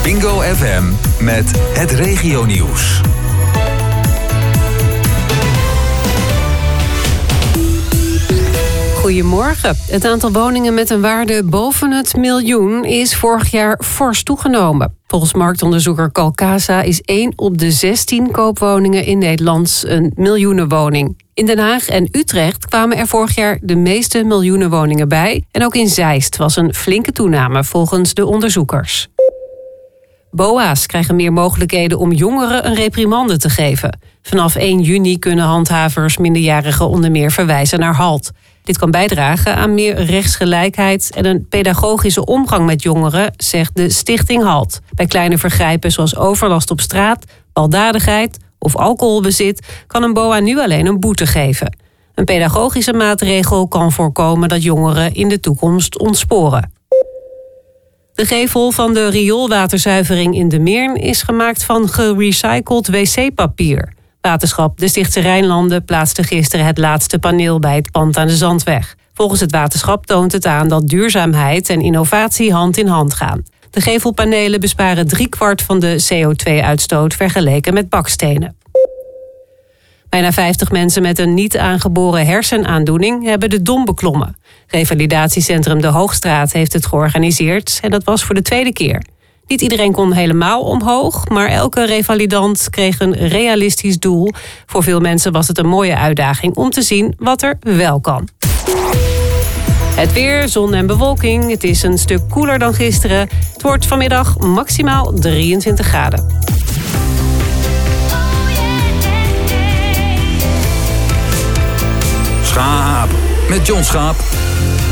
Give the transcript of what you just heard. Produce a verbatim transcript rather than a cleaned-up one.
Bingo F M met het regionieuws. Goedemorgen. Het aantal woningen met een waarde boven het miljoen is vorig jaar fors toegenomen. Volgens marktonderzoeker Calcasa is één op de zestien koopwoningen in Nederland een miljoenenwoning. In Den Haag en Utrecht kwamen er vorig jaar de meeste miljoenenwoningen bij. En ook in Zeist was een flinke toename volgens de onderzoekers. B O A's krijgen meer mogelijkheden om jongeren een reprimande te geven. Vanaf één juni kunnen handhavers minderjarigen onder meer verwijzen naar halt. Dit kan bijdragen aan meer rechtsgelijkheid en een pedagogische omgang met jongeren, zegt de Stichting HALT. Bij kleine vergrijpen zoals overlast op straat, baldadigheid of alcoholbezit kan een B O A nu alleen een boete geven. Een pedagogische maatregel kan voorkomen dat jongeren in de toekomst ontsporen. De gevel van de rioolwaterzuivering in de Meern is gemaakt van gerecycled wc-papier. Waterschap De Stichtse Rijnlanden plaatste gisteren het laatste paneel bij het pand aan de Zandweg. Volgens het waterschap toont het aan dat duurzaamheid en innovatie hand in hand gaan. De gevelpanelen besparen driekwart van de C O twee uitstoot vergeleken met bakstenen. Bijna vijftig mensen met een niet aangeboren hersenaandoening hebben de Dom beklommen. Revalidatiecentrum De Hoogstraat heeft het georganiseerd en dat was voor de tweede keer. Niet iedereen kon helemaal omhoog, maar elke revalidant kreeg een realistisch doel. Voor veel mensen was het een mooie uitdaging om te zien wat er wel kan. Het weer, zon en bewolking. Het is een stuk koeler dan gisteren. Het wordt vanmiddag maximaal drieëntwintig graden. Schaap met John Schaap.